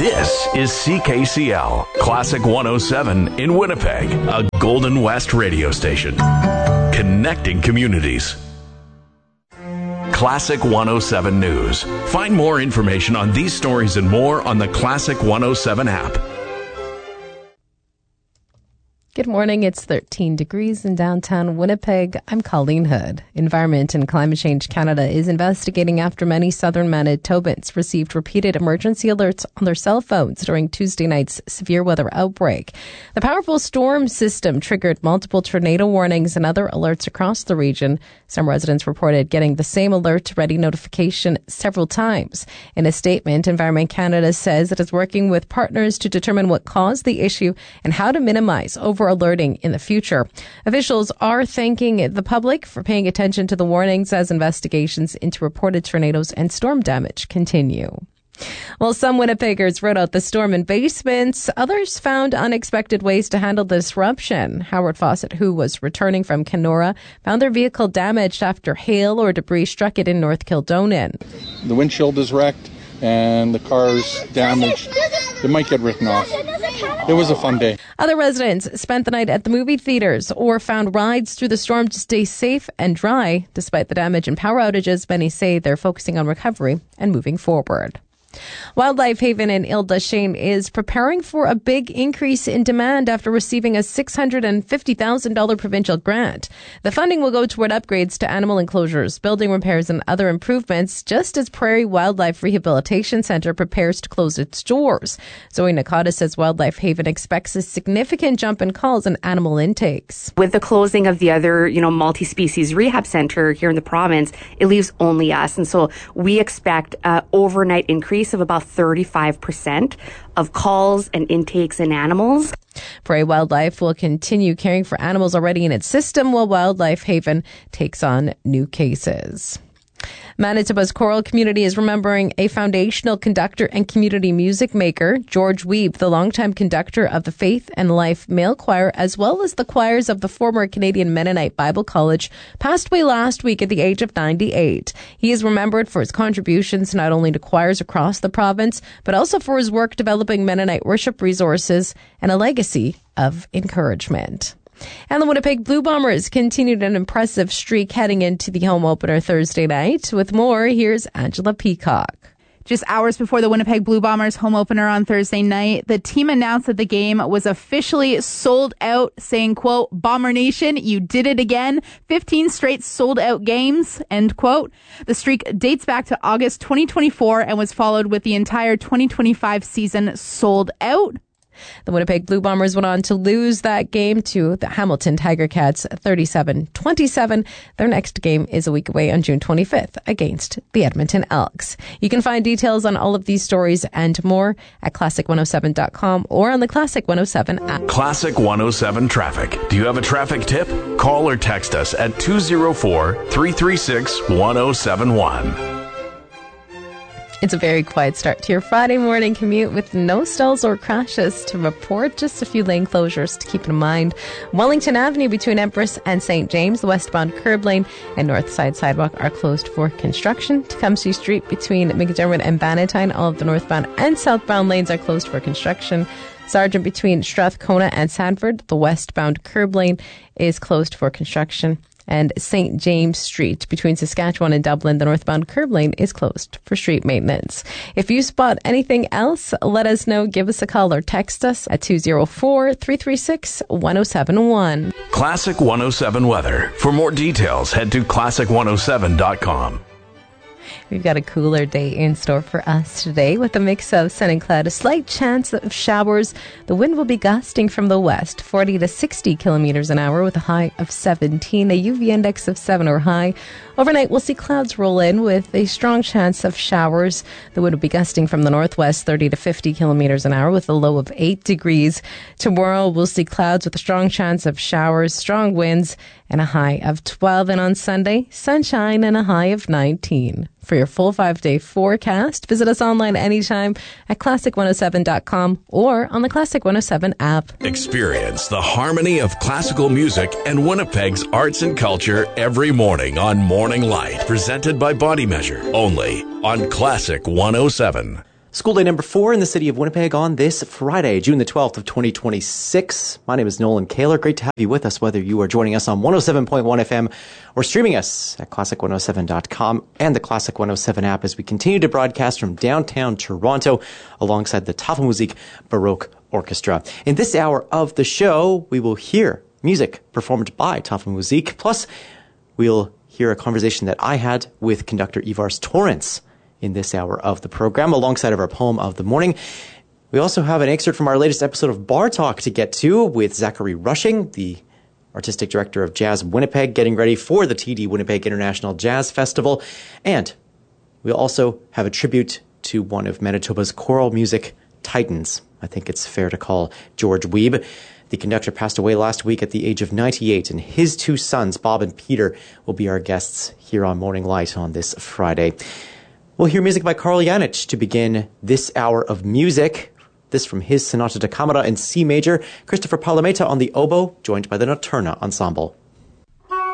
This is CKCL, Classic 107 in Winnipeg, a Golden West radio station. Connecting communities. Classic 107 News. Find more information on these stories and more on the Classic 107 app. Good morning. It's 13 degrees in downtown Winnipeg. I'm Colleen Hood. Environment and Climate Change Canada is investigating after many southern Manitobans received repeated emergency alerts on their cell phones during Tuesday night's severe weather outbreak. The powerful storm system triggered multiple tornado warnings and other alerts across the region. Some residents reported getting the same alert ready notification several times. In a statement, Environment Canada says it is working with partners to determine what caused the issue and how to minimize over-alerting in the future. Officials are thanking the public for paying attention to the warnings as investigations into reported tornadoes and storm damage continue. While some Winnipeggers rode out the storm in basements, others found unexpected ways to handle the disruption. Howard Fawcett, who was returning from Kenora, found their vehicle damaged after hail or debris struck it in North Kildonan. The windshield is wrecked and the car's damaged. It might get written off. It was a fun day. Other residents spent the night at the movie theaters or found rides through the storm to stay safe and dry. Despite the damage and power outages, many say they're focusing on recovery and moving forward. Wildlife Haven in Ile-des-Chênes is preparing for a big increase in demand after receiving a $650,000 provincial grant. The funding will go toward upgrades to animal enclosures, building repairs, and other improvements, just as Prairie Wildlife Rehabilitation Centre prepares to close its doors. Zoe Nakata says Wildlife Haven expects a significant jump in calls and animal intakes. With the closing of the other, multi-species rehab center here in the province, it leaves only us. And so we expect an overnight increase of about 35% of calls and intakes in animals. Prairie Wildlife will continue caring for animals already in its system while Wildlife Haven takes on new cases. Manitoba's choral community is remembering a foundational conductor and community music maker, George Weeb, the longtime conductor of the Faith and Life Male Choir, as well as the choirs of the former Canadian Mennonite Bible College, passed away last week at the age of 98. He is remembered for his contributions not only to choirs across the province, but also for his work developing Mennonite worship resources and a legacy of encouragement. And the Winnipeg Blue Bombers continued an impressive streak heading into the home opener Thursday night. With more, here's Angela Peacock. Just hours before the Winnipeg Blue Bombers home opener on Thursday night, the team announced that the game was officially sold out, saying, quote, "Bomber Nation, you did it again. 15 straight sold out games," end quote. The streak dates back to August 2024 and was followed with the entire 2025 season sold out. The Winnipeg Blue Bombers went on to lose that game to the Hamilton Tiger Cats 37-27. Their next game is a week away on June 25th against the Edmonton Elks. You can find details on all of these stories and more at classic107.com or on the Classic 107 app. Classic 107 traffic. Do you have a traffic tip? Call or text us at 204-336-1071. It's a very quiet start to your Friday morning commute with no stalls or crashes to report. Just a few lane closures to keep in mind. Wellington Avenue between Empress and St. James, the westbound curb lane and north side sidewalk are closed for construction. Tecumseh Street between McDermott and Bannatyne, all of the northbound and southbound lanes are closed for construction. Sargent between Strathcona and Sanford, the westbound curb lane is closed for construction. And St. James Street between Saskatchewan and Dublin, the northbound curb lane is closed for street maintenance. If you spot anything else, let us know. Give us a call or text us at 204-336-1071. Classic 107 weather. For more details, head to classic107.com. We've got a cooler day in store for us today with a mix of sun and cloud, a slight chance of showers. The wind will be gusting from the west, 40 to 60 kilometers an hour with a high of 17, a UV index of 7 or high. Overnight, we'll see clouds roll in with a strong chance of showers. The wind will be gusting from the northwest, 30 to 50 kilometers an hour with a low of 8 degrees. Tomorrow, we'll see clouds with a strong chance of showers, strong winds, and a high of 12. And on Sunday, sunshine and a high of 19. For your full 5-day forecast, visit us online anytime at classic107.com or on the Classic 107 app. Experience the harmony of classical music and Winnipeg's arts and culture every morning on Morning Light, presented by Body Measure, only on Classic 107. School day number 4 in the city of Winnipeg on this Friday, June the 12th of 2026. My name is Nolan Kaler. Great to have you with us, whether you are joining us on 107.1 FM or streaming us at classic107.com and the Classic 107 app as we continue to broadcast from downtown Toronto alongside the Tafelmusik Baroque Orchestra. In this hour of the show, we will hear music performed by Tafelmusik. Plus, we'll hear a conversation that I had with conductor Ivars Torrents in this hour of the program, alongside of our poem of the morning. We also have an excerpt from our latest episode of Bar Talk to get to with Zachary Rushing, the artistic director of Jazz Winnipeg, getting ready for the TD Winnipeg International Jazz Festival. And we'll also have a tribute to one of Manitoba's choral music titans. I think it's fair to call George Wiebe. The conductor passed away last week at the age of 98, and his 2 sons, Bob and Peter, will be our guests here on Morning Light on this Friday. We'll hear music by Karl Janich to begin this hour of music. This from his Sonata da Camera in C major. Christopher Palameta on the oboe, joined by the Nocturna Ensemble.